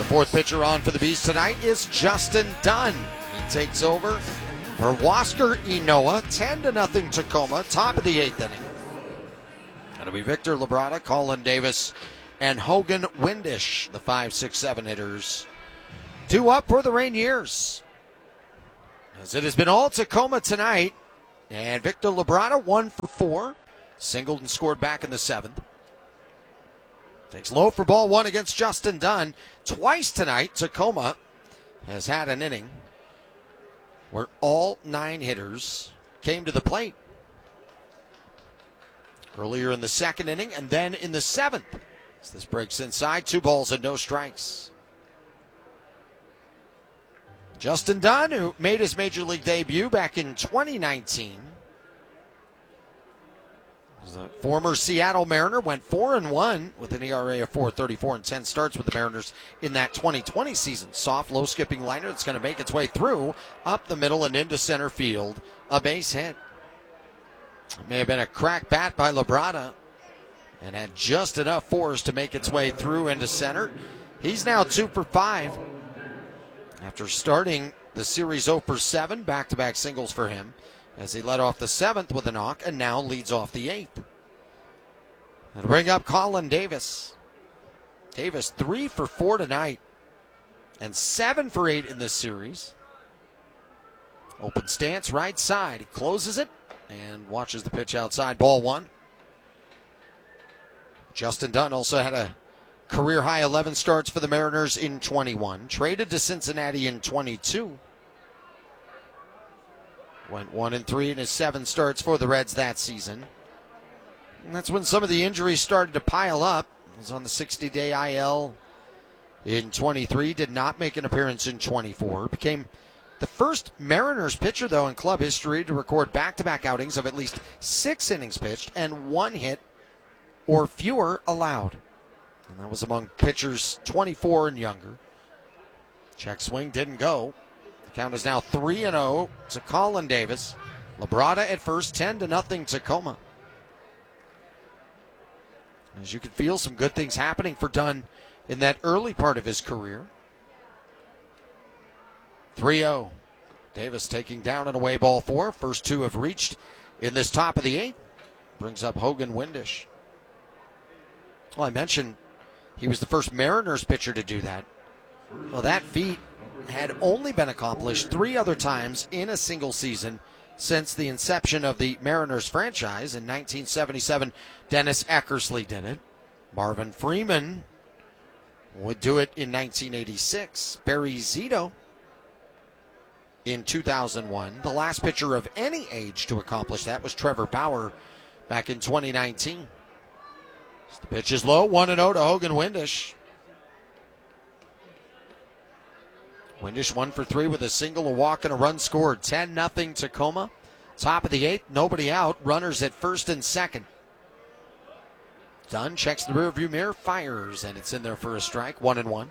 fourth pitcher on for the Bees tonight is Justin Dunn. He takes over for Huascar Ynoa, 10-0 Tacoma, top of the eighth inning. It'll be Victor Labrada, Colin Davis, and Hogan Windish, the 5, 6, 7 hitters. Due up for the Rainiers. As it has been all Tacoma tonight. And Victor Labrada, 1 for 4. Singled and scored back in the seventh. Takes low for ball one against Justin Dunn. Twice tonight, Tacoma has had an inning where all 9 hitters came to the plate. Earlier in the second inning and then in the seventh. As this breaks inside, 2 balls and no strikes. Justin Dunn, who made his major league debut back in 2019. The former Seattle Mariner went 4-1 with an ERA of 4.34 and 10 starts with the Mariners in that 2020 season. Soft, low-skipping liner that's going to make its way through, up the middle and into center field. A base hit. It may have been a crack bat by Labrada and had just enough force to make its way through into center. He's now 2 for 5 after starting the series 0 for 7, back-to-back singles for him, as he led off the seventh with a knock and now leads off the eighth. And bring up Colin Davis. Davis 3 for 4 tonight and 7 for 8 in this series. Open stance, right side. He closes it and watches the pitch outside. Ball one. Justin Dunn also had a career high 11 starts for the Mariners in 21. Traded to Cincinnati in 22. Went 1-3 in his 7 starts for the Reds that season. And that's when some of the injuries started to pile up. He was on the 60-day IL in 23. Did not make an appearance in 24. Became the first Mariners pitcher, though, in club history to record back-to-back outings of at least 6 innings pitched and 1 hit or fewer allowed. And that was among pitchers 24 and younger. Check swing didn't go. Count is now 3-0 to Colin Davis. Labrada at first, 10-0 Tacoma. As you can feel, some good things happening for Dunn in that early part of his career. 3-0. Davis taking down an away ball 4. First 2 have reached in this top of the 8th. Brings up Hogan Windish. Well, I mentioned he was the first Mariners pitcher to do that. Well, that feat had only been accomplished 3 other times in a single season since the inception of the Mariners franchise. In 1977, Dennis Eckersley did it. Marvin Freeman would do it in 1986. Barry Zito in 2001. The last pitcher of any age to accomplish that was Trevor Bauer back in 2019. The pitch is low, 1-0 to Hogan Windish. Windish 1 for 3 with a single, a walk, and a run scored. 10-0 Tacoma. Top of the 8th, nobody out. Runners at first and second. Dunn checks the rearview mirror, fires, and it's in there for a strike. 1-1.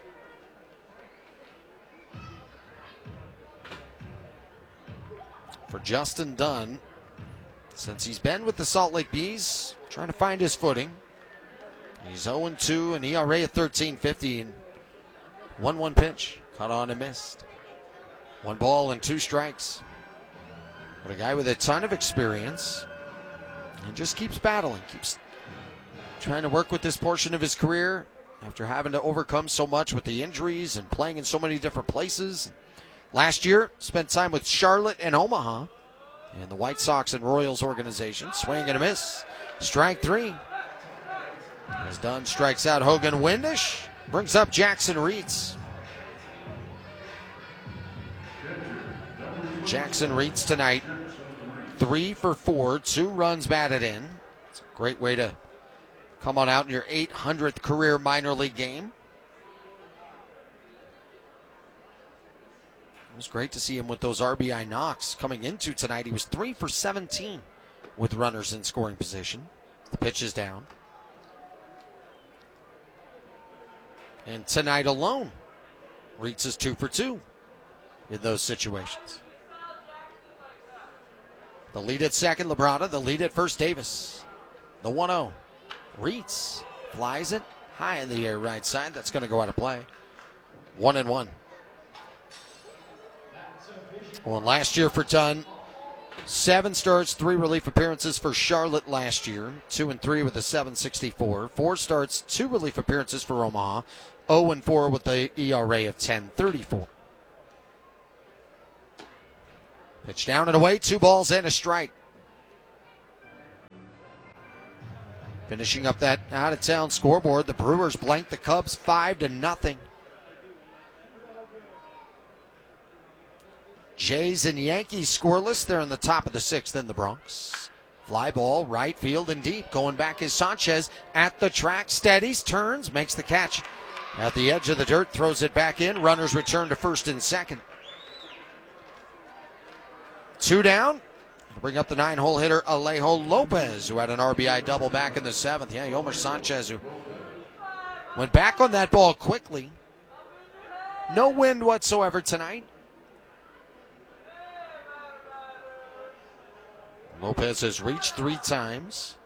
For Justin Dunn, since he's been with the Salt Lake Bees, trying to find his footing. He's 0-2, an ERA at 13.50, and 1-1 pitch. Caught on and missed. 1 ball and 2 strikes. But a guy with a ton of experience and just keeps battling, keeps trying to work with this portion of his career after having to overcome so much with the injuries and playing in so many different places. Last year, spent time with Charlotte and Omaha and the White Sox and Royals organization. Swing and a miss. Strike 3. As Dunn strikes out Hogan Windish, brings up Jackson Reitz. Jackson Reitz tonight, 3 for 4, 2 runs batted in. It's a great way to come on out in your 800th career minor league game. It was great to see him with those RBI knocks coming into tonight. He was 3 for 17 with runners in scoring position. The pitch is down. And tonight alone, Reitz is 2 for 2 in those situations. The lead at second, Labrada. The lead at first, Davis. The 1-0. Reitz flies it high in the air right side. That's going to go out of play. 1-1. Well, last year for Dunn, 7 starts, 3 relief appearances for Charlotte last year. 2-3 with a 7.64. 4 starts, 2 relief appearances for Omaha. 0-4 with the ERA of 10.34. Pitch down and away, 2 balls and a strike. Finishing up that out-of-town scoreboard, the Brewers blanked the Cubs 5-0. Jays and Yankees scoreless. They're in the top of the 6th in the Bronx. Fly ball, right field and deep. Going back is Sanchez at the track. Steadies, turns, makes the catch. At the edge of the dirt, throws it back in. Runners return to first and second. 2 down. Bring up the 9-hole hitter, Alejo Lopez, who had an RBI double back in the 7th. Yeah, Yolmer Sanchez, who went back on that ball quickly. No wind whatsoever tonight. Lopez has reached 3 times.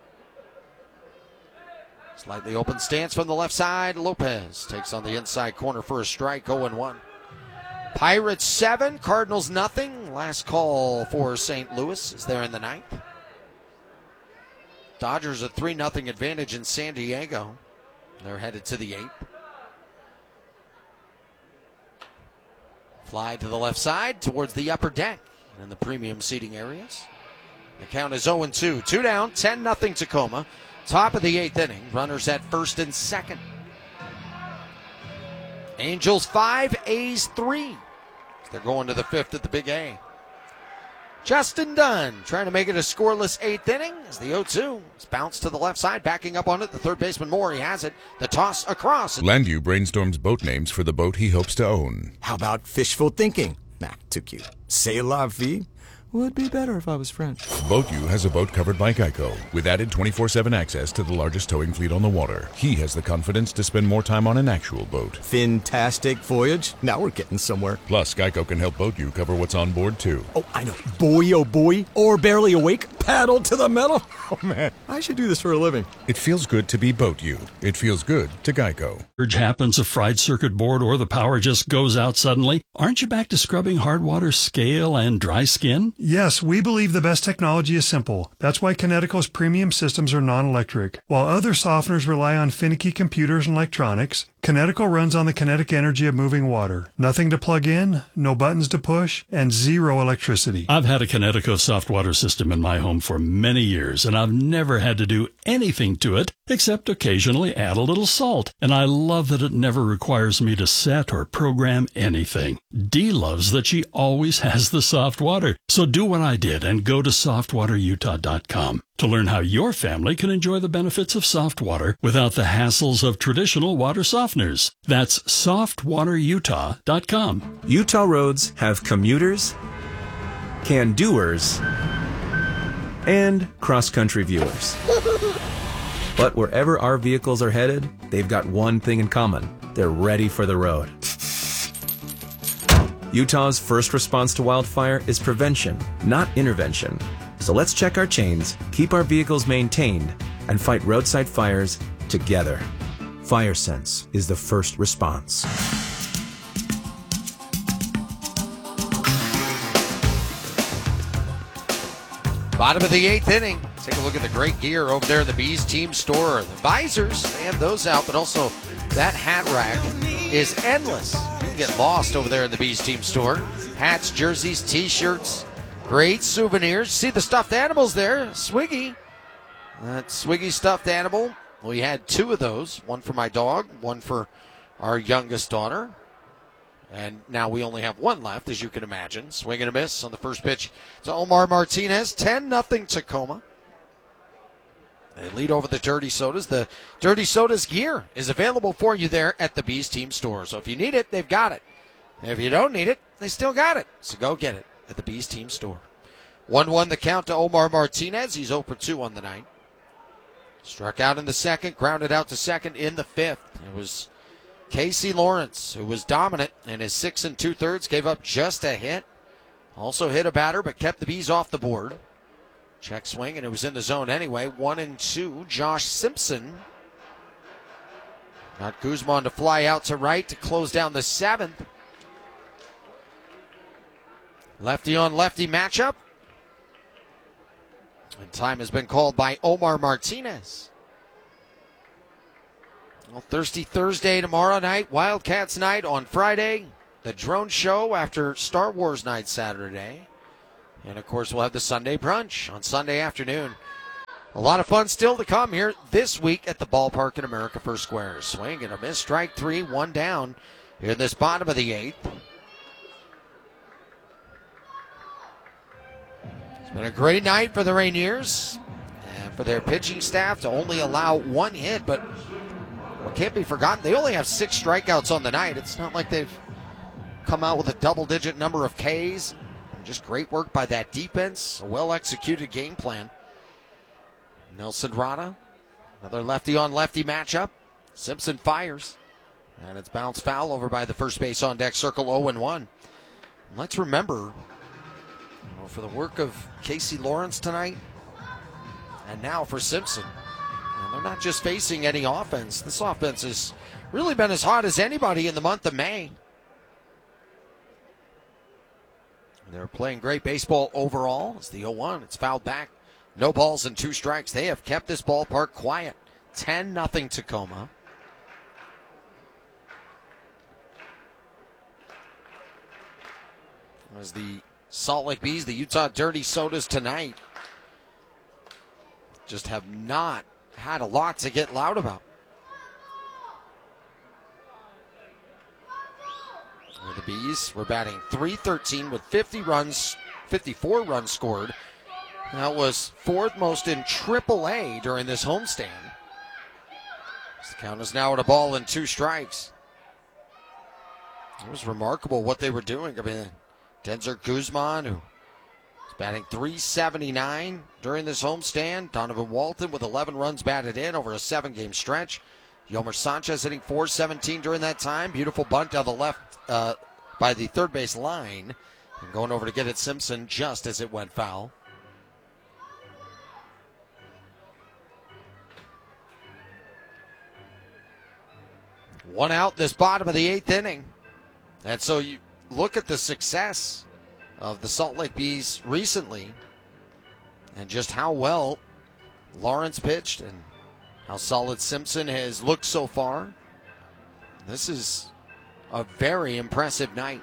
Slightly open stance from the left side. Lopez takes on the inside corner for a strike, 0-1. Pirates 7, Cardinals nothing. Last call for St. Louis is there in the 9th. Dodgers a 3-0 advantage in San Diego. They're headed to the 8th. Fly to the left side towards the upper deck in the premium seating areas. The count is 0-2. 2 down, 10-0 Tacoma. Top of the 8th inning. Runners at first and second. Angels 5, A's 3. They're going to the 5th at the Big A. Justin Dunn trying to make it a scoreless 8th inning as the 0-2 is bounced to the left side, backing up on it. The third baseman Moore, he has it. The toss across. Landview brainstorms boat names for the boat he hopes to own. How about fishful thinking? Nah, too cute. C'est la vie. Would be better if I was French. BoatU has a boat covered by Geico with added 24/7 access to the largest towing fleet on the water. He has the confidence to spend more time on an actual boat. Fantastic voyage. Now we're getting somewhere. Plus, Geico can help BoatU cover what's on board, too. Oh, I know. Boy, oh boy. Or barely awake. Paddle to the metal. Oh, man. I should do this for a living. It feels good to be BoatU. It feels good to Geico. Surge happens, a fried circuit board, or the power just goes out suddenly. Aren't you back to scrubbing hard water, scale, and dry skin? Yes, we believe the best technology is simple. That's why Kinetico's premium systems are non-electric. While other softeners rely on finicky computers and electronics, Kinetico runs on the kinetic energy of moving water. Nothing to plug in, no buttons to push, and 0 electricity. I've had a Kinetico soft water system in my home for many years, and I've never had to do anything to it except occasionally add a little salt. And I love that it never requires me to set or program anything. Dee loves that she always has the soft water. So do what I did and go to softwaterutah.com to learn how your family can enjoy the benefits of soft water without the hassles of traditional water softeners. That's softwaterutah.com. Utah roads have commuters, can-doers, and cross-country viewers. But wherever our vehicles are headed, they've got one thing in common. They're ready for the road. Utah's first response to wildfire is prevention, not intervention. So let's check our chains, keep our vehicles maintained, and fight roadside fires together. FireSense is the first response. Bottom of the 8th inning. Take a look at the great gear over there in the Bees team store. The visors, they have those out, but also that hat rack is endless. You can get lost over there in the Bees team store. Hats, jerseys, t-shirts, great souvenirs. See the stuffed animals there. Swiggy. That Swiggy stuffed animal. We had 2 of those. One for my dog, one for our youngest daughter. And now we only have 1 left, as you can imagine. Swing and a miss on the first pitch to Omar Martinez. 10-0 Tacoma. They lead over the Dirty Sodas. The Dirty Sodas gear is available for you there at the Bees team store. So if you need it, they've got it. And if you don't need it, they still got it. So go get it at the Bees team store. 1-1 the count to Omar Martinez. He's 0 for 2 on the night. Struck out in the second, grounded out to second in the 5th. It was Casey Lawrence, who was dominant in his 6 2/3, gave up just a hit. Also hit a batter, but kept the Bees off the board. Check swing, and it was in the zone anyway. 1-2, Josh Simpson Got Guzman to fly out to right to close down the 7th. Lefty on lefty matchup. And time has been called by Omar Martinez. Well, Thirsty Thursday tomorrow night, Wildcats night on Friday, the drone show after Star Wars night Saturday. And of course, we'll have the Sunday brunch on Sunday afternoon. A lot of fun still to come here this week at the ballpark in America First Square. Swing and a miss, strike 3, 1 down here in this bottom of the 8th. It's been a great night for the Rainiers and for their pitching staff to only allow 1 hit, but what can't be forgotten, they only have 6 strikeouts on the night. It's not like they've come out with a double-digit number of Ks. Just great work by that defense, a well-executed game plan. Nelson Rada, another lefty-on-lefty matchup. Simpson fires, and it's bounced foul over by the first base on deck circle, 0-1. Let's remember, for the work of Casey Lawrence tonight, and now for Simpson, they're not just facing any offense. This offense has really been as hot as anybody in the month of May. They're playing great baseball overall. It's the 0-1. It's fouled back. No balls and 2 strikes. They have kept this ballpark quiet. 10-0 Tacoma. As the Salt Lake Bees, the Utah Dirty Sodas tonight, just have not had a lot to get loud about. The Bees were batting .313 with 54 runs scored. That was 4th most in AAA during this homestand. The count is now at a ball and 2 strikes. It was remarkable what they were doing. I mean, Denzer Guzman, who is batting .379 during this homestand. Donovan Walton with 11 runs batted in over a 7-game stretch. Yomer Sanchez hitting .417 during that time. Beautiful bunt down the left by the third base line. And going over to get it, Simpson, just as it went foul. One out this bottom of the 8th inning. And so you look at the success of the Salt Lake Bees recently and just how well Lawrence pitched and how solid Simpson has looked so far. This is a very impressive night.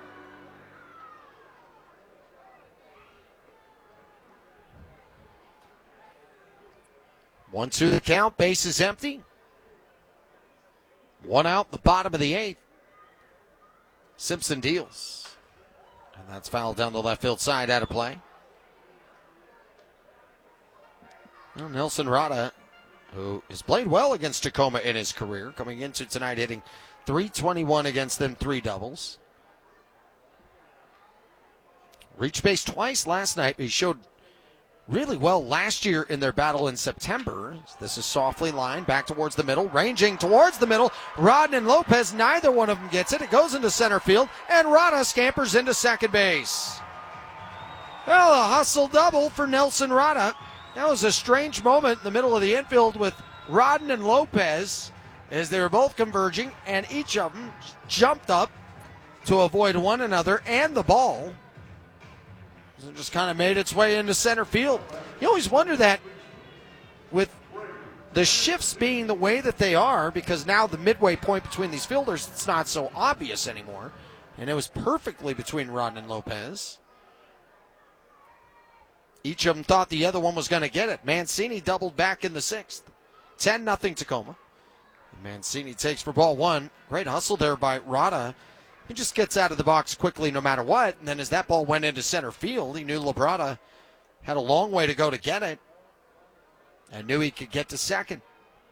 1-2 the count, base is empty. 1 out, the bottom of the 8th. Simpson deals. And that's fouled down the left field side, out of play. Well, Nelson Rada, who has played well against Tacoma in his career, coming into tonight hitting .321 against them, 3 doubles. Reached base twice last night. He showed really well last year in their battle in September. This is softly lined back towards the middle, ranging towards the middle. Rodden and Lopez, neither one of them gets it. It goes into center field, and Rada scampers into second base. Well, a hustle double for Nelson Rada. That was a strange moment in the middle of the infield with Rodden and Lopez as they were both converging, and each of them jumped up to avoid one another and the ball. It just kind of made its way into center field. You always wonder that with the shifts being the way that they are, because now the midway point between these fielders, it's not so obvious anymore. And it was perfectly between Rodden and Lopez. Each of them thought the other one was going to get it. Mancini doubled back in the 6th. 10-0 Tacoma. Mancini takes for ball 1. Great hustle there by Rada. He just gets out of the box quickly no matter what. And then as that ball went into center field, he knew Labrada had a long way to go to get it. And knew he could get to second.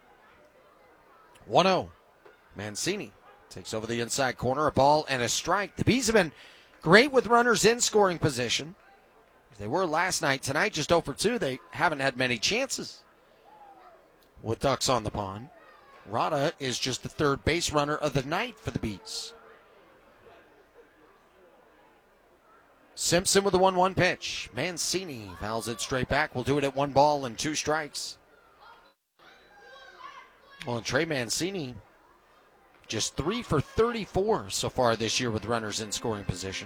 1-0. Mancini takes over the inside corner, a ball and a strike. The Bees have been great with runners in scoring position. They were last night. Tonight, just 0 for 2. They haven't had many chances with ducks on the pond. Rada is just the third base runner of the night for the Bees. Simpson with the 1-1 pitch. Mancini fouls it straight back. We'll do it at 1 ball and 2 strikes. Well, and Trey Mancini Just 3 for 34 so far this year with runners in scoring position.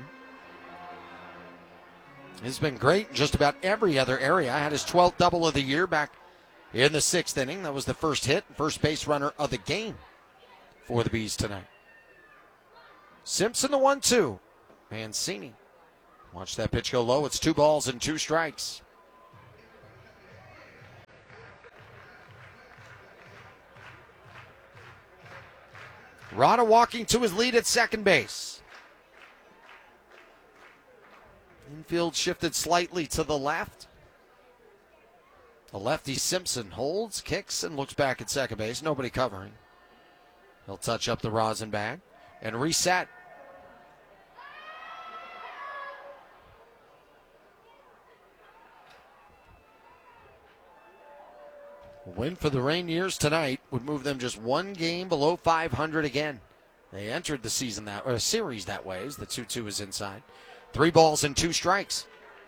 He's been great in just about every other area. Had his 12th double of the year back in the 6th inning. That was the first hit, first base runner of the game for the Bees tonight. Simpson the 1-2. Mancini. Watch that pitch go low. It's 2 balls and 2 strikes. Rada walking to his lead at second base. Infield shifted slightly to the left. The lefty Simpson holds, kicks, and looks back at second base. Nobody covering. He'll touch up the rosin bag and reset. A win for the Rainiers tonight would move them just 1 game below 500 again. They entered the season series that way as the 2-2 is inside. 3 balls and 2 strikes.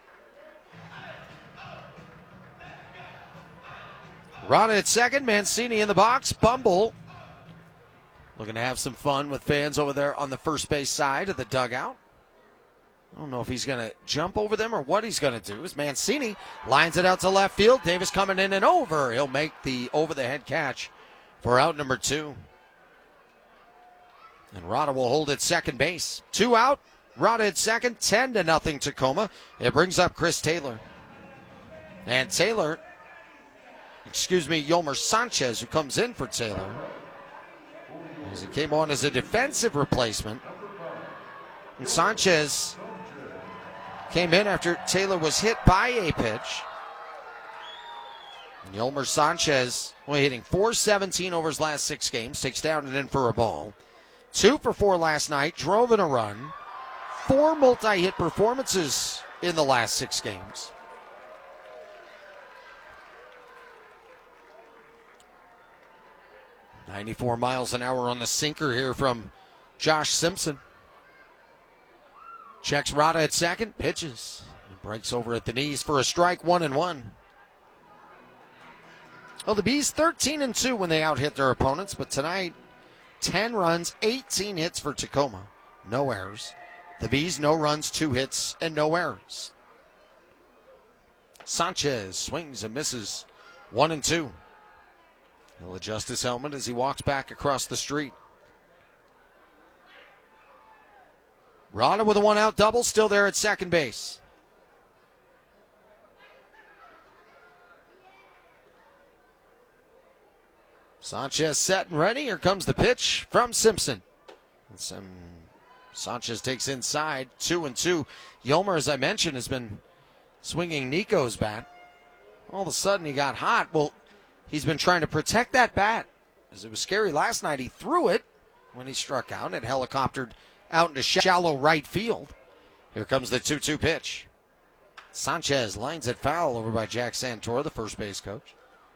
Rada at second, Mancini in the box. Bumble looking to have some fun with fans over there on the first base side of the dugout. I don't know if he's going to jump over them or what he's going to do. As Mancini lines it out to left field. Davis coming in and over. He'll make the over-the-head catch for out number 2. And Rada will hold at second base. 2 out. Rada at second. 10-0 Tacoma. It brings up Chris Taylor. And Yolmer Sanchez, who comes in for Taylor. As he came on as a defensive replacement. And Sanchez came in after Taylor was hit by a pitch. And Yolmer Sanchez, hitting .417 over his last 6 games, takes down and in for a ball. 2 for 4 last night, drove in a run. 4 multi-hit performances in the last 6 games. .94 miles an hour on the sinker here from Josh Simpson. Checks Rada at second, pitches. Breaks over at the knees for a strike, 1-1. Well, the Bees 13-2 when they out-hit their opponents, but tonight, 10 runs, 18 hits for Tacoma. No errors. The Bees, no runs, 2 hits, and no errors. Sanchez swings and misses, 1-2. He'll adjust his helmet as he walks back across the street. Rada with a 1-out double, still there at second base. Sanchez set and ready. Here comes the pitch from Simpson. Sanchez takes inside, 2-2. Yolmer, as I mentioned, has been swinging Nico's bat. All of a sudden he got hot. Well, he's been trying to protect that bat. As it was scary last night, he threw it when he struck out. It helicoptered out into shallow right field. Here comes the 2-2 pitch. Sanchez lines it foul over by Jack Santora, the first base coach.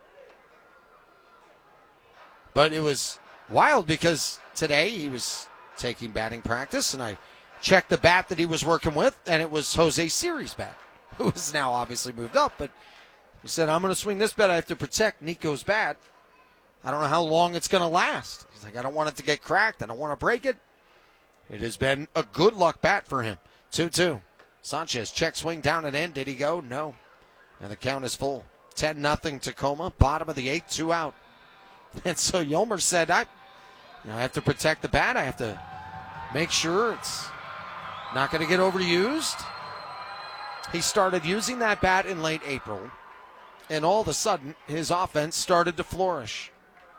But it was wild because today he was taking batting practice, and I checked the bat that he was working with, and it was Jose Siri's bat, who is now obviously moved up. But he said, I'm going to swing this bat. I have to protect Nico's bat. I don't know how long it's going to last. He's like, I don't want it to get cracked. I don't want to break it. It has been a good luck bat for him. 2-2. Sanchez check swing down and in. Did he go? No. And the count is full. 10-0 Tacoma. Bottom of the 8th, 2 out. And so Yolmer said, I have to protect the bat. I have to make sure it's not going to get overused. He started using that bat in late April. And all of a sudden, his offense started to flourish.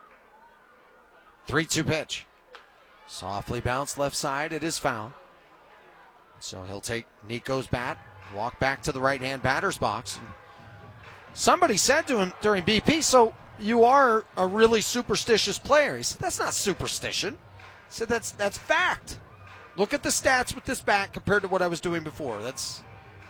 3-2 pitch. Softly bounced left side. It is foul. So he'll take Nico's bat, walk back to the right-hand batter's box. Somebody said to him during BP, so you are a really superstitious player. He said, that's not superstition. He said, that's fact. Look at the stats with this bat compared to what I was doing before. That's.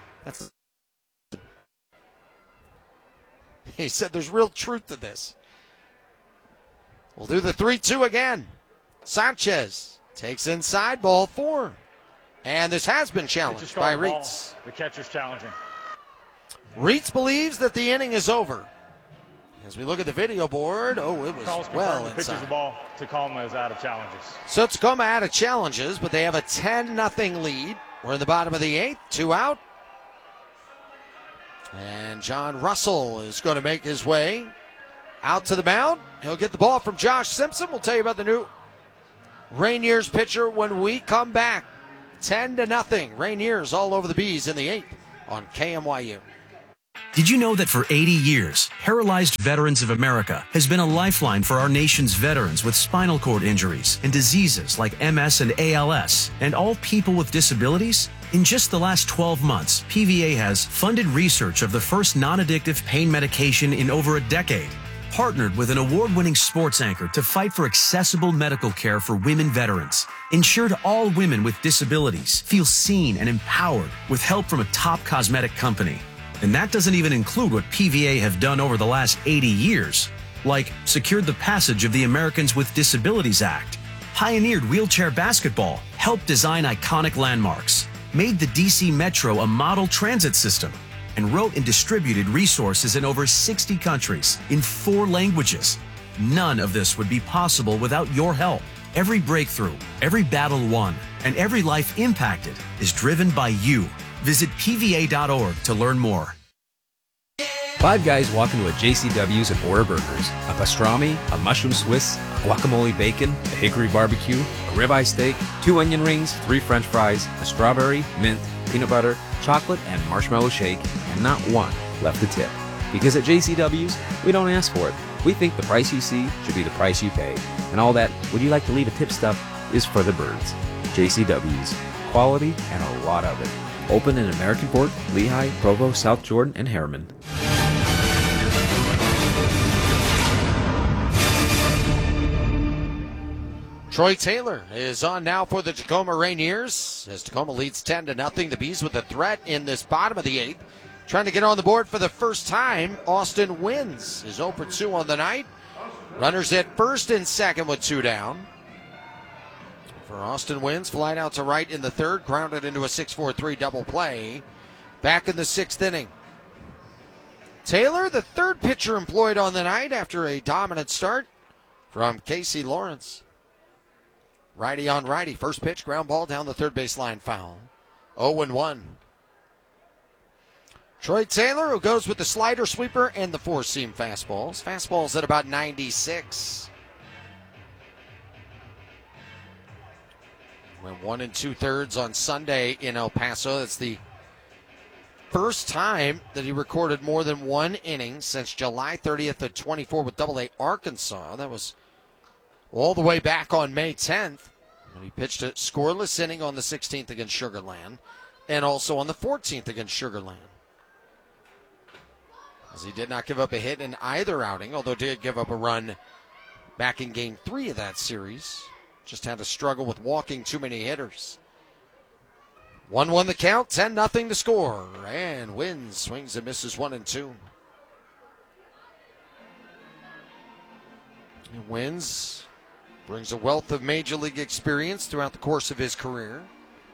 He said there's real truth to this. We'll do the 3-2 again. Sanchez takes inside, ball 4. And this has been challenged by Reitz. The catcher's challenging. Reitz believes that the inning is over. As we look at the video board, it was well pitches the inside. ball. Tacoma is out of challenges. So Tacoma out of challenges, but they have a 10-0 lead. We're in the bottom of the 8th, 2 out. And John Russell is going to make his way out to the mound. He'll get the ball from Josh Simpson. We'll tell you about the new Rainiers pitcher when we come back. 10-0. Rainiers all over the Bees in the 8th on KMYU. Did you know that for 80 years, Paralyzed Veterans of America has been a lifeline for our nation's veterans with spinal cord injuries and diseases like MS and ALS, and all people with disabilities? In just the last 12 months, PVA has funded research of the first non-addictive pain medication in over a decade, partnered with an award-winning sports anchor to fight for accessible medical care for women veterans, ensured all women with disabilities feel seen and empowered with help from a top cosmetic company. And that doesn't even include what PVA have done over the last 80 years, like secured the passage of the Americans with Disabilities Act, pioneered wheelchair basketball, helped design iconic landmarks, made the DC Metro a model transit system, and wrote and distributed resources in over 60 countries in 4 languages. None of this would be possible without your help. Every breakthrough, every battle won, and every life impacted is driven by you. Visit PVA.org to learn more. 5 guys walk into a JCW's and order burgers. A pastrami, a mushroom Swiss, a guacamole bacon, a hickory barbecue, a ribeye steak, 2 onion rings, 3 french fries, a strawberry, mint, peanut butter, chocolate, and marshmallow shake, and not one left to tip. Because at JCW's, we don't ask for it. We think the price you see should be the price you pay. And all that, would you like to leave a tip stuff, is for the birds. JCW's. Quality and a lot of it. Open in American Fork, Lehigh, Provo, South Jordan, and Harriman. Troy Taylor is on now for the Tacoma Rainiers as Tacoma leads 10-0. The Bees with a threat in this bottom of the 8th. Trying to get on the board for the first time. Austin Wins is 0 for 2 on the night. Runners at first and second with 2 down. For Austin Wins, flight out to right in the 3rd, grounded into a 6-4-3 double play. Back in the 6th inning. Taylor, the 3rd pitcher employed on the night after a dominant start from Casey Lawrence. Righty on righty. First pitch, ground ball down the 3rd baseline, foul. 0-1. Troy Taylor, who goes with the slider, sweeper, and the 4-seam fastballs. Fastballs at about 96. Went 1 2/3 on Sunday in El Paso. That's the first time that he recorded more than 1 inning since July 30th of 24 with AA Arkansas. That was all the way back on May 10th when he pitched a scoreless inning on the 16th against Sugar Land and also on the 14th against Sugar Land. As he did not give up a hit in either outing, although did give up a run back in Game 3 of that series. Just had to struggle with walking too many hitters. 1-1 the count, 10-0 to score. And Wins swings and misses 1 and 2. And Wins brings a wealth of Major League experience throughout the course of his career.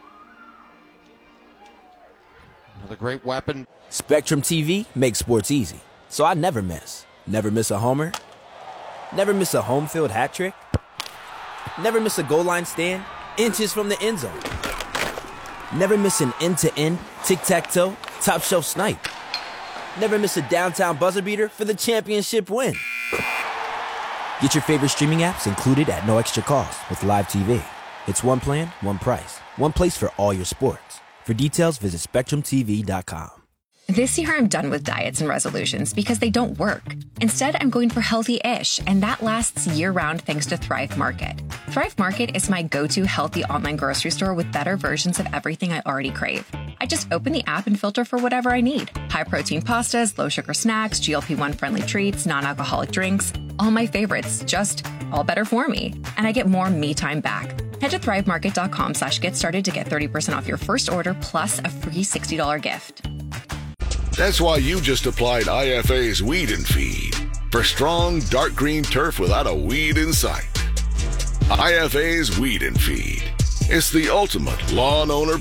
Another great weapon. Spectrum TV makes sports easy, so I never miss. Never miss a homer. Never miss a home field hat trick. Never miss a goal line stand, inches from the end zone. Never miss an end-to-end, tic-tac-toe, top-shelf snipe. Never miss a downtown buzzer beater for the championship win. Get your favorite streaming apps included at no extra cost with Live TV. It's one plan, one price, one place for all your sports. For details, visit SpectrumTV.com. This year, I'm done with diets and resolutions because they don't work. Instead, I'm going for healthy-ish, and that lasts year-round thanks to Thrive Market. Thrive Market is my go-to healthy online grocery store with better versions of everything I already crave. I just open the app and filter for whatever I need. High-protein pastas, low-sugar snacks, GLP-1 friendly treats, non-alcoholic drinks. All my favorites, just all better for me. And I get more me time back. Head to thrivemarket.com/get started to get 30% off your first order plus a free $60 gift. That's why you just applied IFA's Weed and Feed for strong, dark green turf without a weed in sight. IFA's Weed and Feed. It's the ultimate lawn owner